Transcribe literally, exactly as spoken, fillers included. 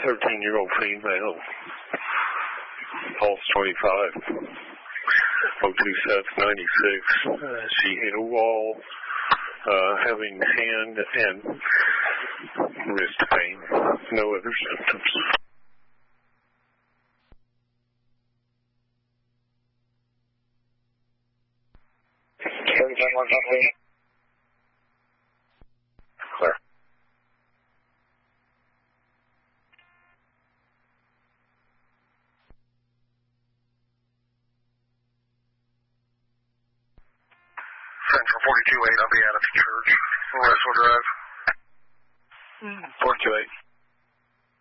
thirteen-year-old female, pulse twenty-five, O two sets ninety-six. Uh, she hit a wall, uh, having hand and wrist pain, no other symptoms. thirty-one, one Clear. Central forty-two eight, I'll be out of the church. Westwood Drive. forty-two eight.